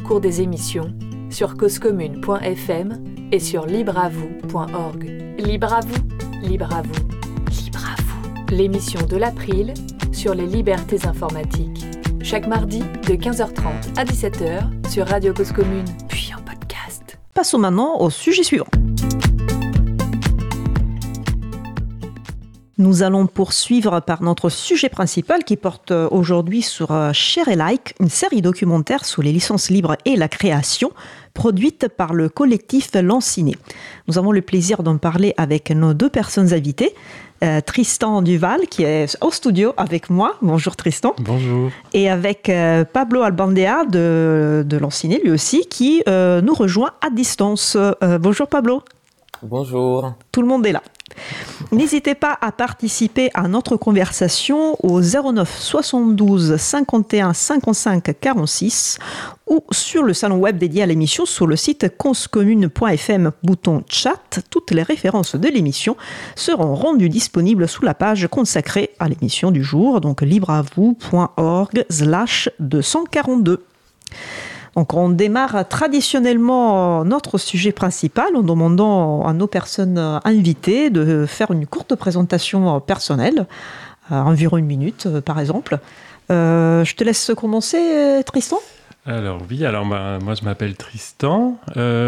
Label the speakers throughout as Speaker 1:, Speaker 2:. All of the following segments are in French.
Speaker 1: cours des émissions sur causecommune.fm et sur libreavou.org. Libre à vous, libre à vous, libre à vous. L'émission de l'April sur les libertés informatiques. Chaque mardi de 15h30 à 17h sur Radio Cause Commune, puis en podcast.
Speaker 2: Passons maintenant au sujet suivant. Nous allons poursuivre par notre sujet principal qui porte aujourd'hui sur Share Alike, une série documentaire sur les licences libres et la création, produite par le collectif Lanciné. Nous avons le plaisir d'en parler avec nos deux personnes invitées. Tristan Duval qui est au studio avec moi. Bonjour Tristan.
Speaker 3: Bonjour.
Speaker 2: Et avec Pablo Albandea de Lanciné lui aussi qui nous rejoint à distance. Bonjour Pablo.
Speaker 4: Bonjour.
Speaker 2: Tout le monde est là. N'hésitez pas à participer à notre conversation au 09 72 51 55 46 ou sur le salon web dédié à l'émission sur le site causecommune.fm, bouton chat. Toutes les références de l'émission seront rendues disponibles sous la page consacrée à l'émission du jour, donc libreavou.org/242. Donc on démarre traditionnellement notre sujet principal en demandant à nos personnes invitées de faire une courte présentation personnelle, environ 1 minute par exemple. Je te laisse commencer Tristan.
Speaker 3: Alors oui, moi je m'appelle Tristan,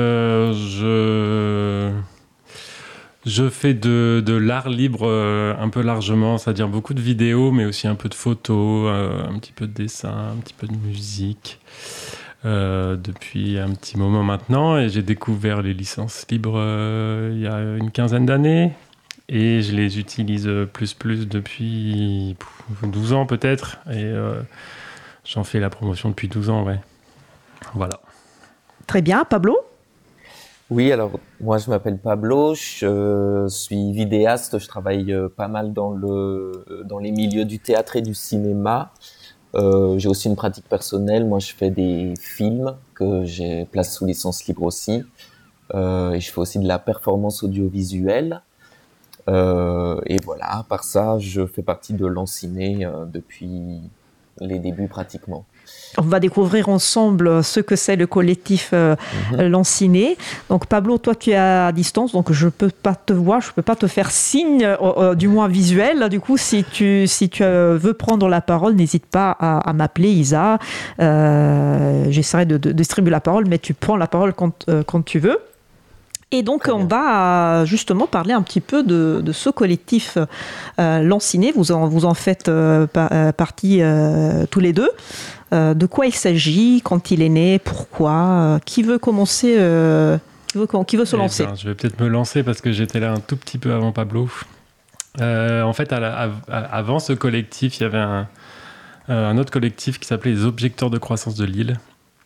Speaker 3: je fais de l'art libre un peu largement, c'est-à-dire beaucoup de vidéos mais aussi un peu de photos, un petit peu de dessin, un petit peu de musique. Depuis un petit moment maintenant, et j'ai découvert les licences libres il y a une quinzaine d'années et je les utilise plus depuis 12 ans peut-être, et j'en fais la promotion depuis 12 ans, ouais. Voilà.
Speaker 2: Très bien, Pablo?
Speaker 4: Oui, alors moi je m'appelle Pablo, je suis vidéaste, je travaille pas mal dans les milieux du théâtre et du cinéma. J'ai aussi une pratique personnelle, moi je fais des films que je place sous licence libre aussi, et je fais aussi de la performance audiovisuelle, et voilà, à part ça je fais partie de Lanciné depuis les débuts pratiquement.
Speaker 2: On va découvrir ensemble ce que c'est le collectif Lanciné. Donc Pablo, toi tu es à distance, donc je peux pas te voir, je peux pas te faire signe, du moins visuel. Du coup, si tu veux prendre la parole, n'hésite pas à m'appeler Isa. J'essaierai de distribuer la parole, mais tu prends la parole quand tu veux. Et donc, on va justement parler un petit peu de ce collectif Lanciné. Vous en faites partie tous les deux. De quoi il s'agit, quand il est né, pourquoi, qui veut commencer, qui veut se lancer?
Speaker 3: Je vais peut-être me lancer parce que j'étais là un tout petit peu avant Pablo. En fait, avant ce collectif, il y avait un autre collectif qui s'appelait les Objecteurs de croissance de Lille.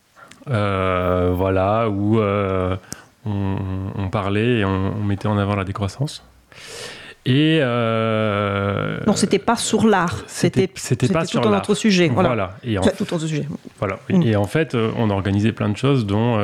Speaker 3: Voilà, où on parlait et on mettait en avant la décroissance. Et
Speaker 2: non, c'était pas sur l'art, c'était
Speaker 3: pas
Speaker 2: tout
Speaker 3: sur
Speaker 2: un
Speaker 3: l'art.
Speaker 2: autre sujet.
Speaker 3: Voilà. Et
Speaker 2: tout un autre sujet.
Speaker 3: Voilà. Et en fait, on organisait plein de choses, dont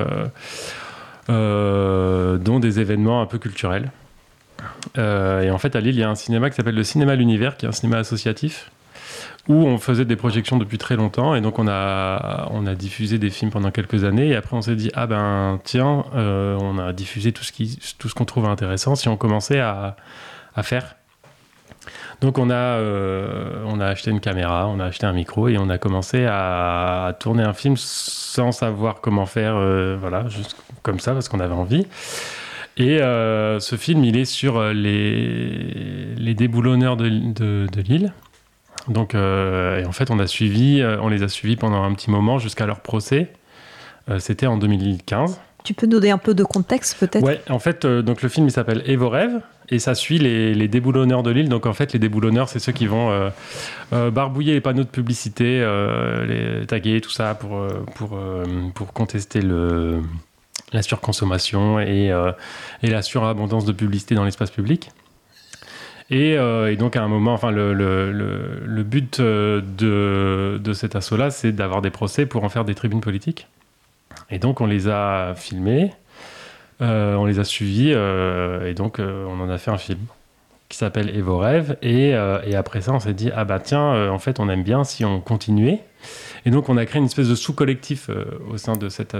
Speaker 3: des événements un peu culturels. Et en fait, à Lille, il y a un cinéma qui s'appelle le Cinéma L'Univers, qui est un cinéma associatif, où on faisait des projections depuis très longtemps. Et donc, on a diffusé des films pendant quelques années. Et après, on s'est dit, tiens, on a diffusé tout ce qu'on trouve intéressant, si on commençait à faire. Donc on a acheté une caméra, on a acheté un micro et on a commencé à tourner un film sans savoir comment faire, voilà, juste comme ça parce qu'on avait envie. Et ce film, il est sur les déboulonneurs de Lille. Donc et en fait on les a suivis pendant un petit moment jusqu'à leur procès. C'était en 2015.
Speaker 2: Tu peux donner un peu de contexte peut-être?
Speaker 3: Ouais, en fait, donc le film il s'appelle Et vos rêves et ça suit les déboulonneurs de Lille. Donc en fait, les déboulonneurs, c'est ceux qui vont barbouiller les panneaux de publicité, les taguer, tout ça pour contester la surconsommation et la surabondance de publicité dans l'espace public. Et donc à un moment, enfin le but de cet assaut-là, c'est d'avoir des procès pour en faire des tribunes politiques. Et donc on les a filmés, on les a suivis, et donc on en a fait un film qui s'appelle Et vos rêves. Et après ça, on s'est dit en fait on aime bien si on continuait. Et donc on a créé une espèce de sous-collectif au sein de cette